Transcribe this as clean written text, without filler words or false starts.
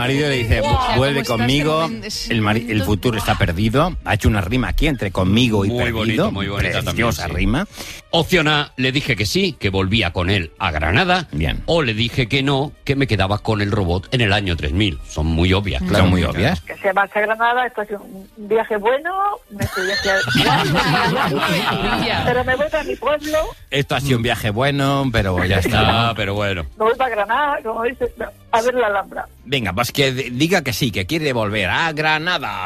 marido le dice, vuelve conmigo, el futuro está perdido. Ha hecho una rima aquí entre conmigo y muy perdido. Bonito, muy bonita preciosa también, sí. rima. Opción A, le dije que sí, que volvía con él a Granada. Bien. O le dije que no, que me quedaba con el robot en el año 3000. Son muy obvias, claro. Son muy obvias. Que se marcha a Granada, esto ha sido un viaje bueno, me estoy pero me voy para mi pueblo. Esto ha sido un viaje bueno, pero ya está. Pero bueno. Me voy para Granada, como dices, a ver la Alhambra. Venga, pues que diga que sí, que quiere volver a Granada.